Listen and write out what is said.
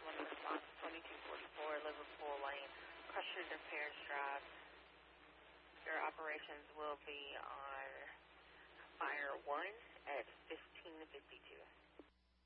911 response, 2244 Liverpool Lane, Crusher Repairs Drive. Your operations will be on Fire 1 at 1552.